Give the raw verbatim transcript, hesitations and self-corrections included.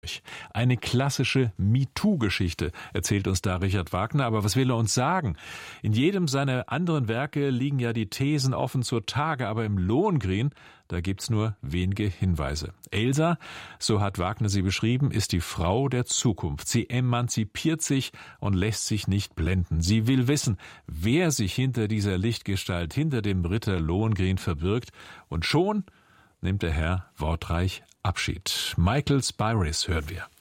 Eine klassische MeToo-Geschichte, erzählt uns da Richard Wagner. Aber was will er uns sagen? In jedem seiner anderen Werke liegen ja die Thesen offen zur Tage, aber im Lohengrin, da gibt's nur wenige Hinweise. Elsa, so hat Wagner sie beschrieben, ist die Frau der Zukunft. Sie emanzipiert sich und lässt sich nicht blenden. Sie will wissen, wer sich hinter dieser Lichtgestalt, hinter dem Ritter Lohengrin verbirgt. Und schon nimmt der Herr wortreich Abschied. Michael Spyris hören wir.